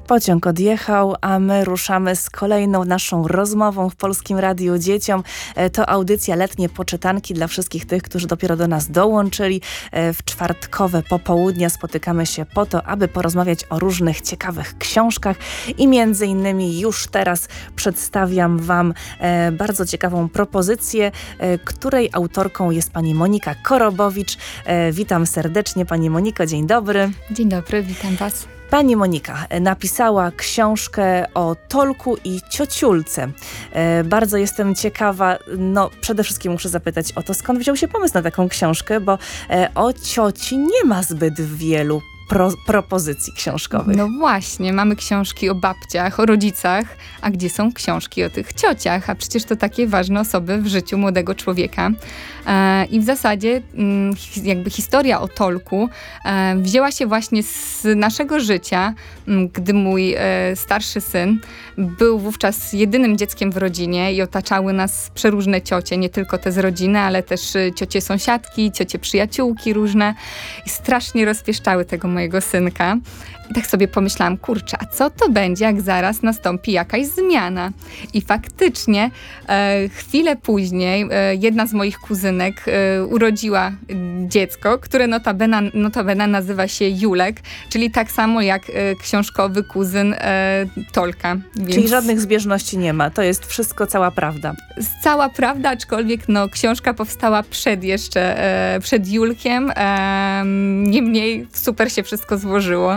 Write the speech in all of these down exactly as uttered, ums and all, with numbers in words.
Pociąg odjechał, a my ruszamy z kolejną naszą rozmową w Polskim Radiu Dzieciom. To audycja Letnie Poczytanki dla wszystkich tych, którzy dopiero do nas dołączyli. W czwartkowe popołudnia spotykamy się po to, aby porozmawiać o różnych ciekawych książkach i między innymi już teraz przedstawiam Wam bardzo ciekawą propozycję, której autorką jest pani Monika Korobowicz. Witam serdecznie pani Moniko, dzień dobry. Dzień dobry, witam Was. Pani Monika napisała książkę o Tolku i ciociulce. E, bardzo jestem ciekawa, no przede wszystkim muszę zapytać o to, skąd wziął się pomysł na taką książkę, bo e, o cioci nie ma zbyt wielu pro, propozycji książkowych. No właśnie, mamy książki o babciach, o rodzicach, a gdzie są książki o tych ciociach? A przecież to takie ważne osoby w życiu młodego człowieka. E, I w zasadzie m, jakby historia o Tolku e, wzięła się właśnie z naszego życia, m, gdy mój e, starszy syn był wówczas jedynym dzieckiem w rodzinie i otaczały nas przeróżne ciocie, nie tylko te z rodziny, ale też ciocie sąsiadki, ciocie przyjaciółki różne i strasznie rozpieszczały tego mojego synka. I tak sobie pomyślałam, kurczę, a co to będzie, jak zaraz nastąpi jakaś zmiana? I faktycznie e, chwilę później e, jedna z moich kuzynek e, urodziła dziecko, które notabene, notabene nazywa się Julek, czyli tak samo jak e, książkowy kuzyn e, Tolka. Więc Czyli żadnych zbieżności nie ma, to jest wszystko cała prawda. Cała prawda, aczkolwiek no, książka powstała przed jeszcze, e, przed Julkiem, e, niemniej super się wszystko złożyło.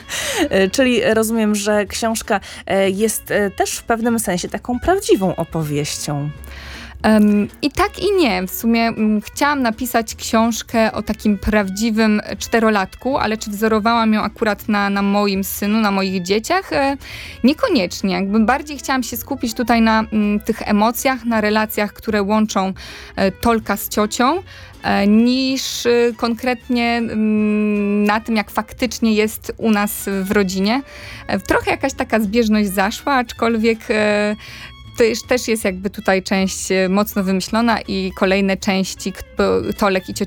Czyli rozumiem, że książka jest też w pewnym sensie taką prawdziwą opowieścią. Um, I tak i nie. W sumie um, chciałam napisać książkę o takim prawdziwym czterolatku, ale czy wzorowałam ją akurat na, na moim synu, na moich dzieciach? E, niekoniecznie. Jakby bardziej chciałam się skupić tutaj na m, tych emocjach, na relacjach, które łączą e, Tolka z ciocią, e, niż e, konkretnie m, na tym, jak faktycznie jest u nas w rodzinie. E, trochę jakaś taka zbieżność zaszła, aczkolwiek e, to też jest jakby tutaj część mocno wymyślona i kolejne części, Tolek i